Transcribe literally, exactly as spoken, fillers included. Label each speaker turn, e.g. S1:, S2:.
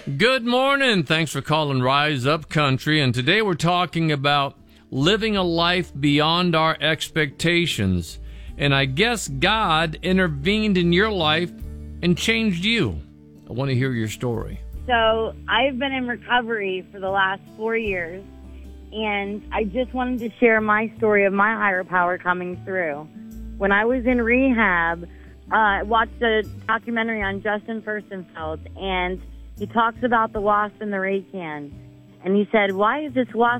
S1: Good morning. Thanks for calling Rise Up Country. And today we're talking about living a life beyond our expectations. And I guess God intervened in your life and changed you. I want to hear your story.
S2: So I've been in recovery for the last four years, and I just wanted to share my story of my higher power coming through. When I was in rehab, uh, I watched a documentary on Justin Furstenfeld, and he talks about the wasp in the rain can. And he said, why is this wasp